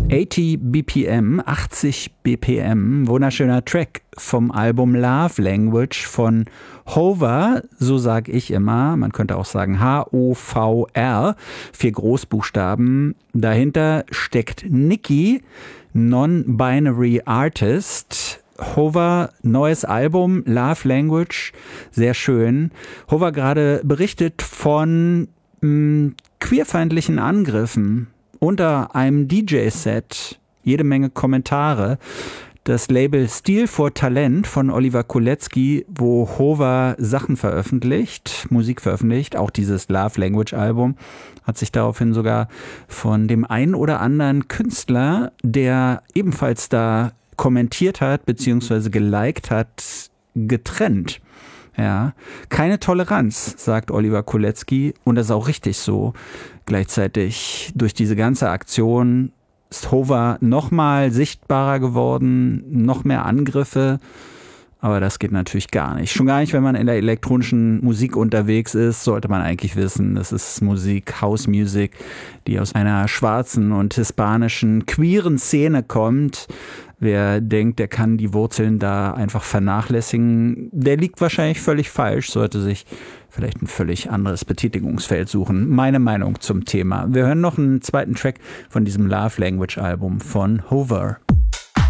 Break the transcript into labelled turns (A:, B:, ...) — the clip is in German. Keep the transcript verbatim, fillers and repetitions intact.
A: achtzig B P M, achtzig B P M, wunderschöner Track vom Album Love Language von Hover, so sage ich immer, man könnte auch sagen H O V R, vier Großbuchstaben. Dahinter steckt Nikki, Non-Binary Artist. Hover, neues Album, Love Language, sehr schön. Hover gerade berichtet von mh, queerfeindlichen Angriffen unter einem D J-Set, jede Menge Kommentare. Das Label Stil for Talent von Oliver Kolecki, wo Hover Sachen veröffentlicht, Musik veröffentlicht, auch dieses Love Language Album, hat sich daraufhin sogar von dem einen oder anderen Künstler, der ebenfalls da kommentiert hat, beziehungsweise geliked hat, getrennt. Ja, keine Toleranz, sagt Oliver Kolecki, und das ist auch richtig so. Gleichzeitig durch diese ganze Aktion ist Hover noch mal sichtbarer geworden, noch mehr Angriffe, aber das geht natürlich gar nicht. Schon gar nicht, wenn man in der elektronischen Musik unterwegs ist, sollte man eigentlich wissen, das ist Musik, House Music, die aus einer schwarzen und hispanischen queeren Szene kommt. Wer denkt, der kann die Wurzeln da einfach vernachlässigen, der liegt wahrscheinlich völlig falsch, sollte sich vielleicht ein völlig anderes Betätigungsfeld suchen. Meine Meinung zum Thema. Wir hören noch einen zweiten Track von diesem Love Language Album von Hover.